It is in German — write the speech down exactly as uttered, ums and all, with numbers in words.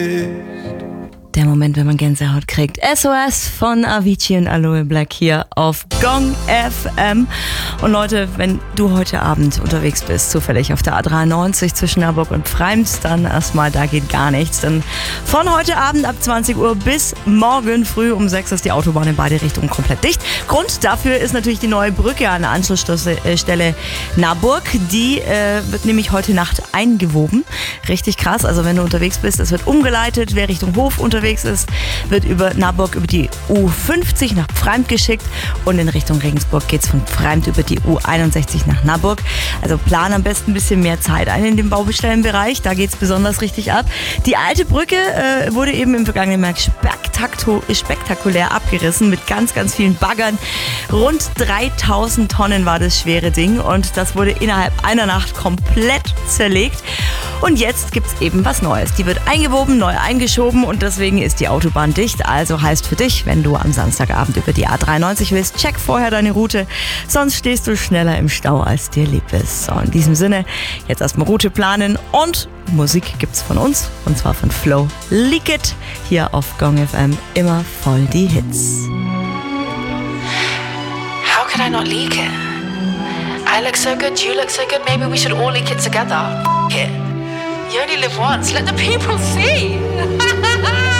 Der Moment, wenn man Gänsehaut kriegt. S O S von Avicii und Aloe Black hier auf Gong F M. Und Leute, wenn du heute Abend unterwegs bist, zufällig auf der A dreiundneunzig zwischen Naburg und Pfreimd, dann erstmal, da geht gar nichts. Denn von heute Abend ab zwanzig Uhr bis morgen früh um sechs ist die Autobahn in beide Richtungen komplett dicht. Grund dafür ist natürlich die neue Brücke an der Anschlussstelle Naburg. Die äh, wird nämlich heute Nacht eingewoben. Richtig krass. Also wenn du unterwegs bist, es wird umgeleitet. Wer Richtung Hof unterwegs ist, wird über Naburg über die U fünfzig nach Pfreimd geschickt und in Richtung Regensburg geht es von Pfreimd über die U einundsechzig nach Naburg. Also plan am besten ein bisschen mehr Zeit ein in dem Baubestellenbereich, da geht es besonders richtig ab. Die alte Brücke äh, wurde eben im vergangenen März spektaku- spektakulär abgerissen mit ganz, ganz vielen Baggern. Rund dreitausend Tonnen war das schwere Ding und das wurde innerhalb einer Nacht komplett zerlegt. Und jetzt gibt es eben was Neues. Die wird eingewoben, neu eingeschoben und deswegen ist die Autobahn dicht. Also heißt für dich, wenn du am Samstagabend über die A dreiundneunzig willst, check vorher deine Route, sonst stehst du schneller im Stau, als dir lieb ist. So, in diesem Sinne, jetzt erstmal Route planen und Musik gibt's von uns, und zwar von Flo. Leak It, hier auf Gong F M, immer voll die Hits. How could I not leak it? I look so good, you look so good, maybe we should all leak it together. F- it. You only live once, let the people see.